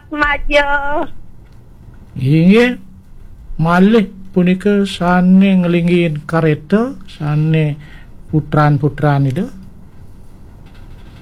Maja. Inggih. Malih punika sane ngelingin kereta, sane putran-putran itu.